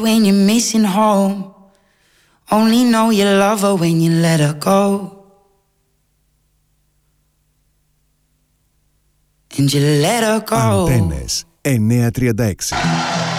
When you're missing home, only know you love her when you let her go. And you let her go. Αντένες 936.